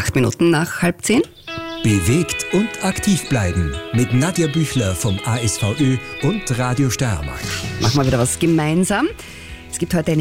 8 Minuten nach 9:30. Bewegt und aktiv bleiben mit Nadja Büchler vom ASVÖ und Radio Steiermark. Machen wir wieder was gemeinsam. Es gibt heute eine